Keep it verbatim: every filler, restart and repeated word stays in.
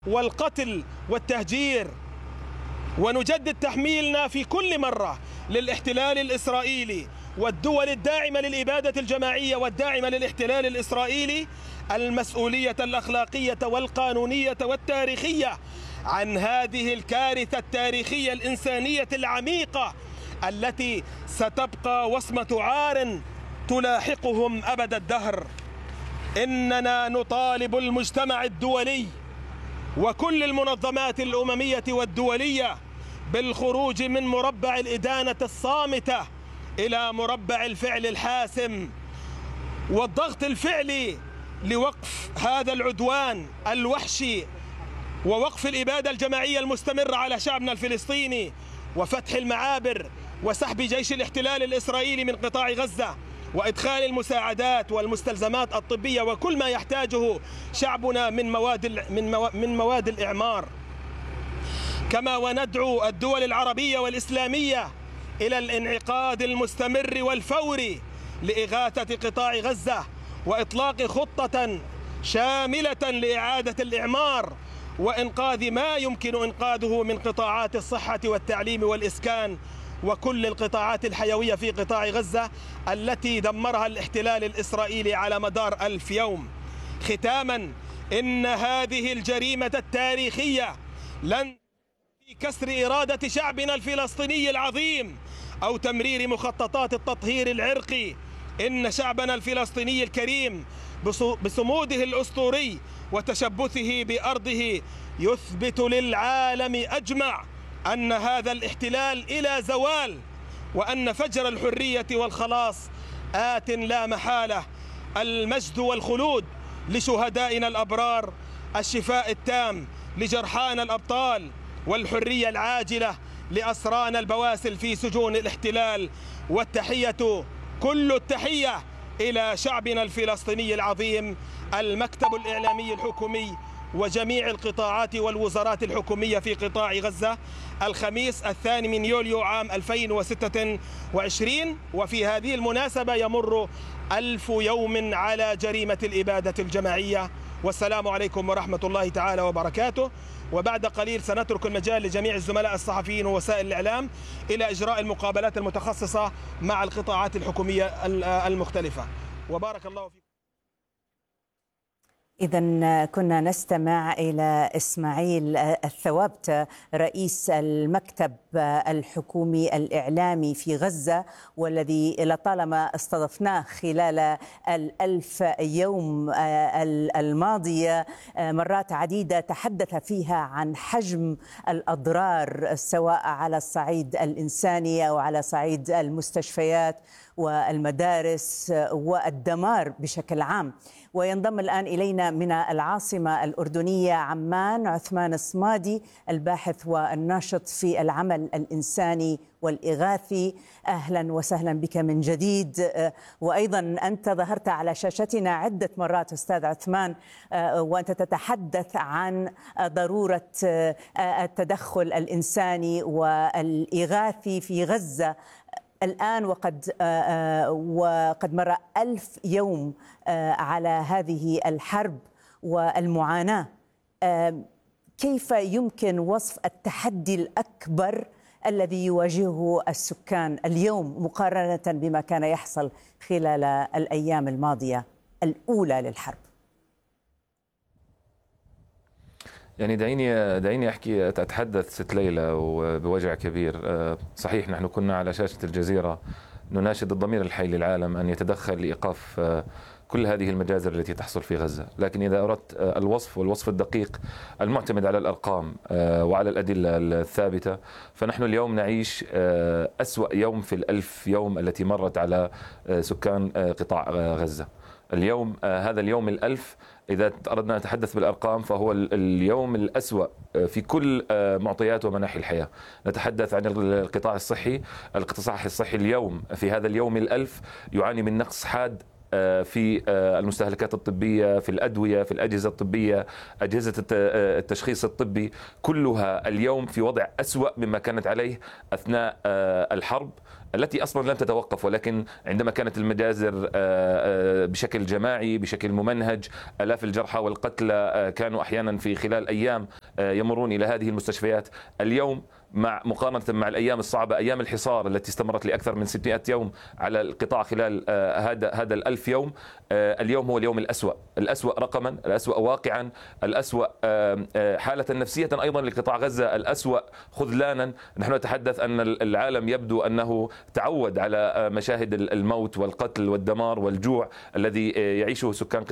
والقتل والتهجير، ونجدد تحميلنا في كل مرة للاحتلال الإسرائيلي والدول الداعمة للإبادة الجماعية والداعمة للاحتلال الإسرائيلي المسؤولية الأخلاقية والقانونية والتاريخية عن هذه الكارثة التاريخية الإنسانية العميقة التي ستبقى وصمة عار تلاحقهم أبد الدهر. إننا نطالب المجتمع الدولي وكل المنظمات الأممية والدولية بالخروج من مربع الإدانة الصامتة إلى مربع الفعل الحاسم والضغط الفعلي لوقف هذا العدوان الوحشي ووقف الإبادة الجماعية المستمرة على شعبنا الفلسطيني وفتح المعابر وسحب جيش الاحتلال الإسرائيلي من قطاع غزة وإدخال المساعدات والمستلزمات الطبية وكل ما يحتاجه شعبنا من مواد من من مواد الإعمار. كما وندعو الدول العربية والإسلامية إلى الانعقاد المستمر والفوري لإغاثة قطاع غزة وإطلاق خطة شاملة لإعادة الإعمار وإنقاذ ما يمكن إنقاذه من قطاعات الصحة والتعليم والإسكان وكل القطاعات الحيوية في قطاع غزة التي دمرها الاحتلال الإسرائيلي على مدار ألف يوم. ختاما، إن هذه الجريمة التاريخية لن في كسر إرادة شعبنا الفلسطيني العظيم أو تمرير مخططات التطهير العرقي. إن شعبنا الفلسطيني الكريم بصموده الأسطوري وتشبثه بأرضه يثبت للعالم أجمع أن هذا الاحتلال إلى زوال وأن فجر الحرية والخلاص آت لا محالة. المجد والخلود لشهدائنا الأبرار، الشفاء التام لجرحانا الأبطال، والحرية العاجلة لأسرانا البواسل في سجون الاحتلال. والتحية كل التحية إلى شعبنا الفلسطيني العظيم، المكتب الإعلامي الحكومي وجميع القطاعات والوزارات الحكومية في قطاع غزة. الخميس الثاني من يوليو عام ألفين وستة وعشرين، وفي هذه المناسبة يمر ألف يوم على جريمة الإبادة الجماعية. والسلام عليكم ورحمة الله تعالى وبركاته. وبعد قليل سنترك المجال لجميع الزملاء الصحفيين ووسائل الإعلام إلى إجراء المقابلات المتخصصة مع القطاعات الحكومية المختلفة. وبارك الله فيكم. إذن كنا نستمع إلى إسماعيل الثوابت رئيس المكتب الحكومي الإعلامي في غزة، والذي لطالما استضفناه خلال الألف يوم الماضية مرات عديدة تحدث فيها عن حجم الأضرار سواء على الصعيد الإنساني أو على صعيد المستشفيات والمدارس والدمار بشكل عام. وينضم الآن إلينا من العاصمة الأردنية عمان عثمان الصمادي، الباحث والناشط في العمل الإنساني والإغاثي. أهلا وسهلا بك من جديد. وأيضا أنت ظهرت على شاشتنا عدة مرات أستاذ عثمان وأنت تتحدث عن ضرورة التدخل الإنساني والإغاثي في غزة الآن، وقد وقد مر ألف يوم على هذه الحرب والمعاناة. كيف يمكن وصف التحدي الأكبر الذي يواجهه السكان اليوم مقارنة بما كان يحصل خلال الأيام الماضية الأولى للحرب؟ يعني دعيني دعيني احكي اتحدث ست ليلى وبوجع كبير. صحيح نحن كنا على شاشة الجزيرة نناشد الضمير الحي للعالم ان يتدخل لايقاف كل هذه المجازر التي تحصل في غزة، لكن إذا أردت الوصف والوصف الدقيق المعتمد على الأرقام وعلى الأدلة الثابتة، فنحن اليوم نعيش أسوأ يوم في الألف يوم التي مرت على سكان قطاع غزة. اليوم هذا اليوم الألف إذا أردنا نتحدث بالأرقام فهو اليوم الأسوأ في كل معطيات ومناحي الحياة. نتحدث عن القطاع الصحي. القطاع الصحي اليوم في هذا اليوم الألف يعاني من نقص حاد في المستهلكات الطبية، في الأدوية، في الأجهزة الطبية، أجهزة التشخيص الطبي، كلها اليوم في وضع أسوأ مما كانت عليه أثناء الحرب. التي أصلا لم تتوقف، ولكن عندما كانت المجازر بشكل جماعي بشكل ممنهج، آلاف الجرحى والقتلى كانوا أحيانا في خلال أيام يمرون إلى هذه المستشفيات. اليوم مع مقارنة مع الأيام الصعبة، أيام الحصار التي استمرت لأكثر من ستمائة يوم على القطاع خلال هذا هذا الألف يوم، اليوم هو اليوم الأسوأ، الأسوأ رقما، الأسوأ واقعا، الأسوأ حالة نفسية أيضا لقطاع غزة، الأسوأ خذلانا. نحن نتحدث أن العالم يبدو أنه تعود على مشاهد الموت والقتل والدمار والجوع الذي يعيشه سكان